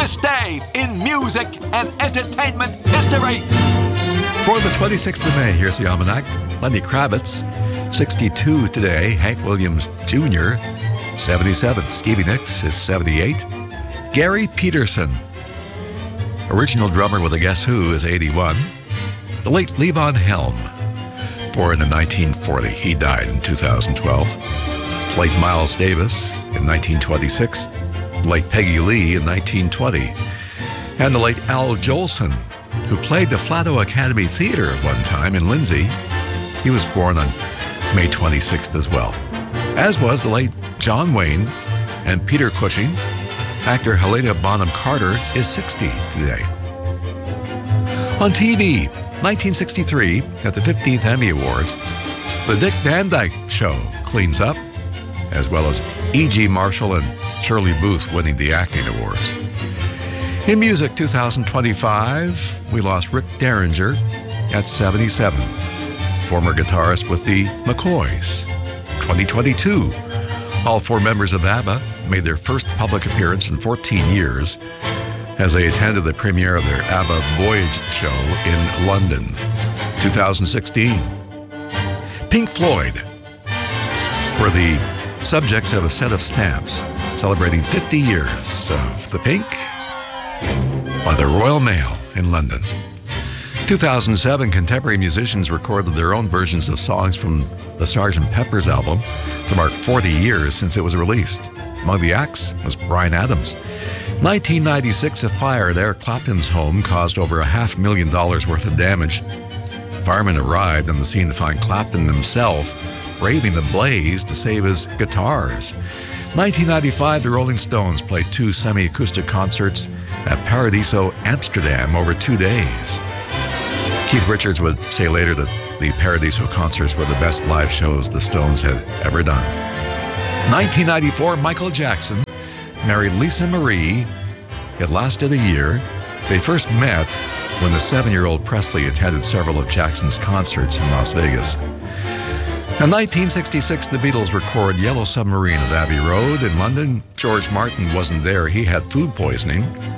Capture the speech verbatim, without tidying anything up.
this day in music and entertainment history. For the twenty-sixth of May, here's the almanac. Lenny Kravitz, sixty-two today. Hank Williams Junior, seventy-seven. Stevie Nicks is seventy-eight. Gary Peterson, original drummer with the Guess Who, is eighty-one. The late Levon Helm, born in nineteen forty. He died in two thousand twelve. Late Miles Davis in nineteen twenty-six. Late Peggy Lee in nineteen twenty. And the late Al Jolson, who played the Flato Academy Theater at one time in Lindsay. He was born on May twenty-sixth as well. As was the late John Wayne and Peter Cushing. Actor Helena Bonham Carter is sixty today. On T V, nineteen sixty-three, at the fifteenth Emmy Awards, The Dick Van Dyke Show cleans up, as well as E G. Marshall and Shirley Booth winning the acting awards. In music, two thousand twenty-five, we lost Rick Derringer at seventy-seven, former guitarist with the McCoys. twenty twenty-two, all four members of ABBA made their first public appearance in fourteen years as they attended the premiere of their ABBA Voyage show in London. two thousand sixteen, Pink Floyd were the subjects of a set of stamps celebrating fifty years of the Pink by the Royal Mail in London. two thousand seven, contemporary musicians recorded their own versions of songs from the Sergeant Pepper's album to mark forty years since it was released. Among the acts was Bryan Adams. nineteen ninety-six, a fire at Eric Clapton's home caused over a half million dollars worth of damage. Firemen arrived on the scene to find Clapton himself braving the blaze to save his guitars. nineteen ninety-five, the Rolling Stones played two semi-acoustic concerts at Paradiso, Amsterdam over two days. Keith Richards would say later that the Paradiso concerts were the best live shows the Stones had ever done. nineteen ninety-four, Michael Jackson married Lisa Marie. It lasted a year. They first met when the seven-year-old Presley attended several of Jackson's concerts in Las Vegas. In nineteen sixty-six, the Beatles record Yellow Submarine at Abbey Road in London. George Martin wasn't there. He had food poisoning.